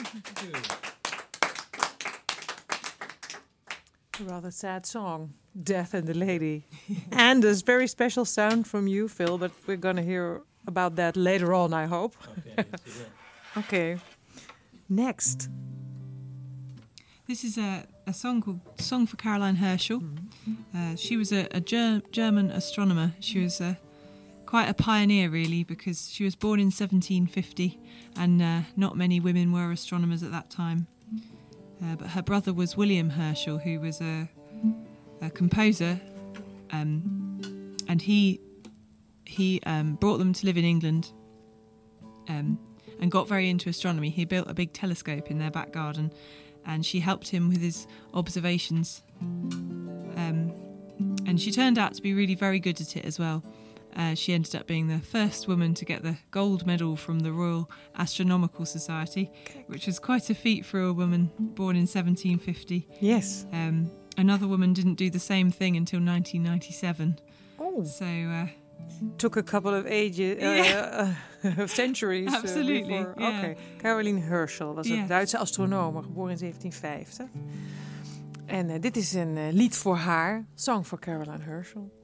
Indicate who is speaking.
Speaker 1: Thank you.
Speaker 2: A rather sad song, Death and the Lady. And a very special sound from you, Phil, but we're going to hear about that later on, I hope.
Speaker 1: Okay, yes, you will.
Speaker 2: Okay. Next.
Speaker 3: This is a song called Song for Caroline Herschel. She was a German astronomer. She was quite a pioneer, really, because she was born in 1750 and not many women were astronomers at that time. But her brother was William Herschel, who was a composer, and he brought them to live in England and got very into astronomy. He built a big telescope in their back garden, and she helped him with his observations. And she turned out to be really very good at it as well. She ended up being the first woman to get the gold medal from the Royal Astronomical Society, which was quite a feat for a woman born in 1750.
Speaker 2: Yes.
Speaker 3: Another woman didn't do the same thing until 1997.
Speaker 2: Oh.
Speaker 3: So...
Speaker 2: took a couple of ages, centuries.
Speaker 3: Absolutely,
Speaker 2: Before.
Speaker 3: yeah.
Speaker 2: Okay. Caroline Herschel was een Duitse astronoom, geboren in 1750. En dit is een lied voor haar, Song for Caroline Herschel.